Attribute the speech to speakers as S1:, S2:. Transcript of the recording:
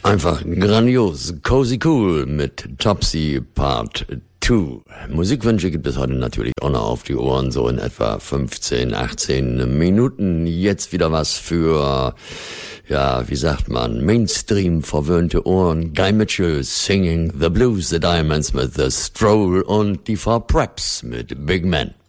S1: Einfach grandios, cozy cool mit Topsy Part 2. Musikwünsche gibt es heute natürlich auch noch auf die Ohren, so in etwa 15, 18 Minuten. Jetzt wieder was für, ja, wie sagt man, Mainstream verwöhnte Ohren. Guy Mitchell singing The Blues, The Diamonds mit The Stroll und die Four Preps mit Big Man.